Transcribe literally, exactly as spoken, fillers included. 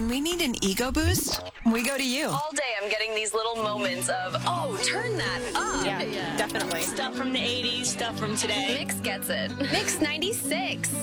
we need an ego boost, we go to you. All day I'm getting these little moments of, oh, turn that up. Yeah, definitely. Stuff from the eighties, stuff from today. Mix gets it. Mix ninety-six.